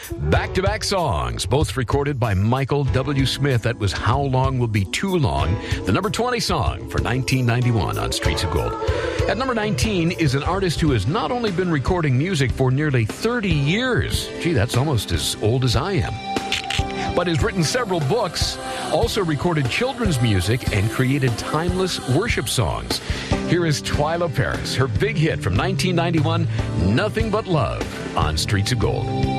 Back-to-back songs, both recorded by Michael W. Smith. That was How Long Will Be Too Long, the number 20 song for 1991 on Streets of Gold. At number 19 is an artist who has not only been recording music for nearly 30 years, gee, that's almost as old as I am, but has written several books, also recorded children's music, and created timeless worship songs. Here is Twila Paris, her big hit from 1991, Nothing But Love on Streets of Gold.